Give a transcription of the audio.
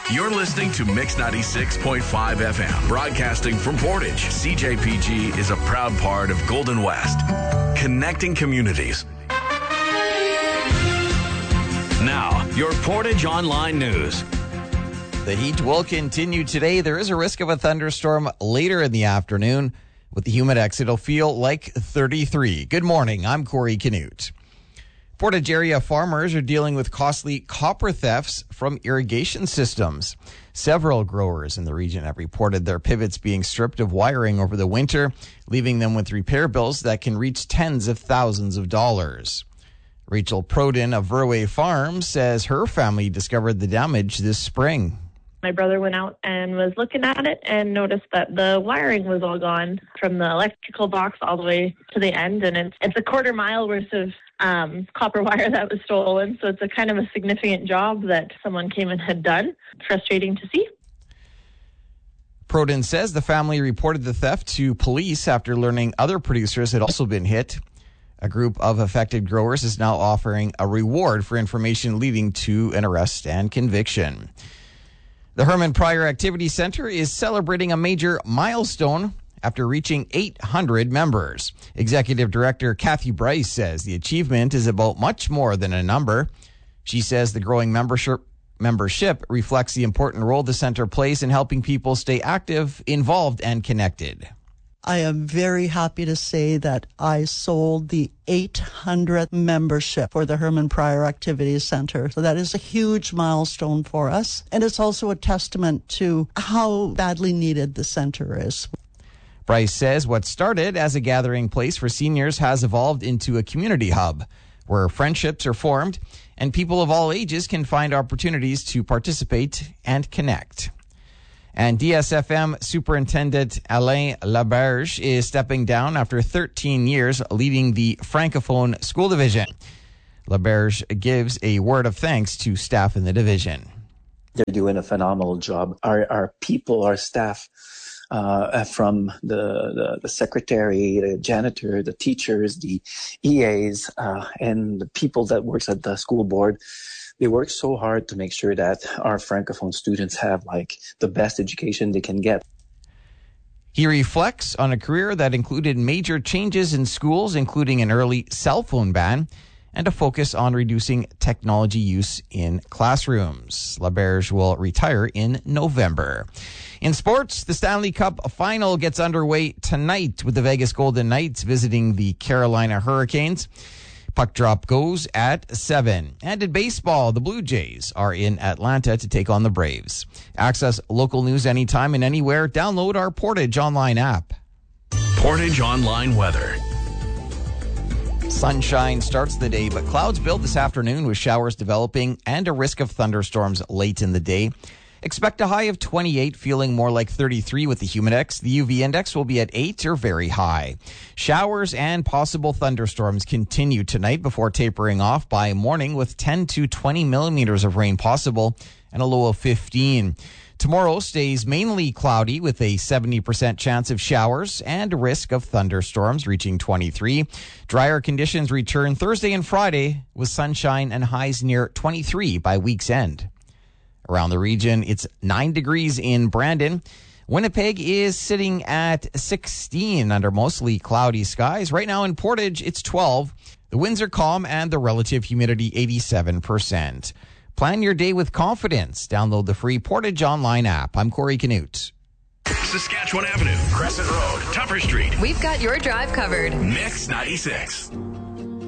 You're listening to Mix 96.5 FM, broadcasting from Portage. CJPG is a proud part of Golden West, connecting communities. Now, your Portage Online News. The heat will continue today. There is a risk of a thunderstorm later in the afternoon. With the Humidex, it'll feel like 33. Good morning. I'm Corey Canute. Portage area farmers are dealing with costly copper thefts from irrigation systems. Several growers in the region have reported their pivots being stripped of wiring over the winter, leaving them with repair bills that can reach tens of thousands of dollars. Rachel Prodin of Verway Farm says her family discovered the damage this spring. My brother went out and was looking at it and noticed that the wiring was all gone from the electrical box all the way to the end. And it's a quarter mile worth of copper wire that was stolen. So it's a kind of a significant job that someone came and had done. Frustrating to see. Prodin says the family reported the theft to police after learning other producers had also been hit. A group of affected growers is now offering a reward for information leading to an arrest and conviction. The Herman Pryor Activity Center is celebrating a major milestone after reaching 800 members. Executive Director Kathy Bryce says the achievement is about much more than a number. She says the growing membership reflects the important role the center plays in helping people stay active, involved, and connected. I am very happy to say that I sold the 800th membership for the Herman Pryor Activities Center. So that is a huge milestone for us. And it's also a testament to how badly needed the center is. Bryce says what started as a gathering place for seniors has evolved into a community hub where friendships are formed and people of all ages can find opportunities to participate and connect. And DSFM Superintendent Alain Laberge is stepping down after 13 years leading the Francophone School Division. Laberge gives a word of thanks to staff in the division. They're doing a phenomenal job. Our people, our staff, from the secretary, the janitor, the teachers, the EAs, and the people that works at the school board, they work so hard to make sure that our Francophone students have the best education they can get. He reflects on a career that included major changes in schools, including an early cell phone ban and a focus on reducing technology use in classrooms. Laberge will retire in November. In sports, the Stanley Cup final gets underway tonight with the Vegas Golden Knights visiting the Carolina Hurricanes. Puck drop goes at 7. And in baseball, the Blue Jays are in Atlanta to take on the Braves. Access local news anytime and anywhere. Download our Portage Online app. Portage Online weather. Sunshine starts the day, but clouds build this afternoon with showers developing and a risk of thunderstorms late in the day. Expect a high of 28, feeling more like 33 with the Humidex. The UV index will be at 8 or very high. Showers and possible thunderstorms continue tonight before tapering off by morning with 10 to 20 millimeters of rain possible and a low of 15. Tomorrow stays mainly cloudy with a 70% chance of showers and a risk of thunderstorms reaching 23. Drier conditions return Thursday and Friday with sunshine and highs near 23 by week's end. Around the region, it's 9 degrees in Brandon. Winnipeg is sitting at 16 under mostly cloudy skies. Right now in Portage, it's 12. The winds are calm and the relative humidity 87%. Plan your day with confidence. Download the free Portage Online app. I'm Corey Canute. Saskatchewan Avenue, Crescent Road, Tupper Street. We've got your drive covered. Mix 96.